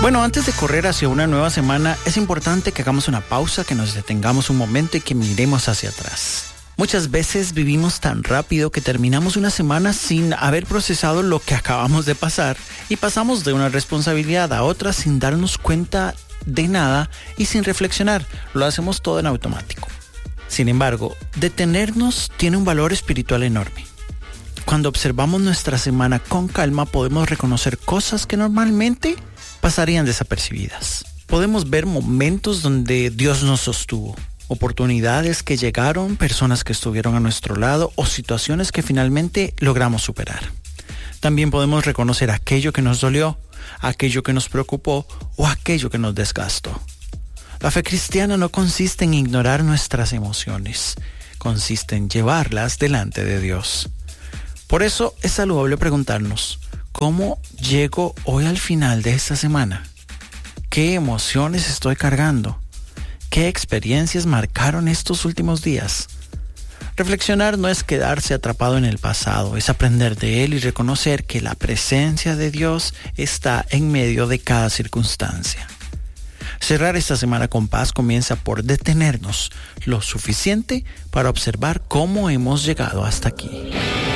Bueno, antes de correr hacia una nueva semana, es importante que hagamos una pausa, que nos detengamos un momento y que miremos hacia atrás. Muchas veces vivimos tan rápido que terminamos una semana sin haber procesado lo que acabamos de pasar y pasamos de una responsabilidad a otra sin darnos cuenta de nada y sin reflexionar. Lo hacemos todo en automático. Sin embargo, detenernos tiene un valor espiritual enorme. Cuando observamos nuestra semana con calma, podemos reconocer cosas que normalmente pasarían desapercibidas. Podemos ver momentos donde Dios nos sostuvo, oportunidades que llegaron, personas que estuvieron a nuestro lado o situaciones que finalmente logramos superar. También podemos reconocer aquello que nos dolió, aquello que nos preocupó o aquello que nos desgastó. La fe cristiana no consiste en ignorar nuestras emociones, consiste en llevarlas delante de Dios. Por eso es saludable preguntarnos, ¿cómo llego hoy al final de esta semana? ¿Qué emociones estoy cargando? ¿Qué experiencias marcaron estos últimos días? Reflexionar no es quedarse atrapado en el pasado, es aprender de él y reconocer que la presencia de Dios está en medio de cada circunstancia. Cerrar esta semana con paz comienza por detenernos lo suficiente para observar cómo hemos llegado hasta aquí.